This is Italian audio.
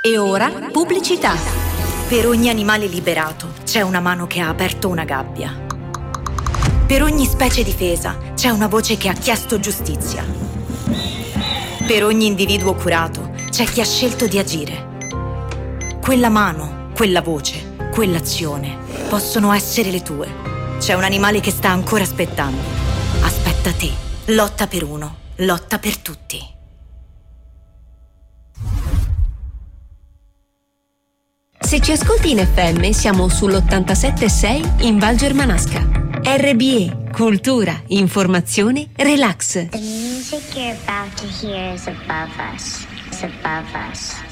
E ora, pubblicità. Per ogni animale liberato c'è una mano che ha aperto una gabbia. Per ogni specie difesa c'è una voce che ha chiesto giustizia. Per ogni individuo curato c'è chi ha scelto di agire. Quella mano, quella voce, quell'azione possono essere le tue. C'è un animale che sta ancora aspettando. Aspetta te. Lotta per uno, lotta per tutti. Se ci ascolti in FM siamo sull'87.6 in Val Germanasca. RBE, cultura, informazione, relax. The music you're about to hear is above us. It's above us.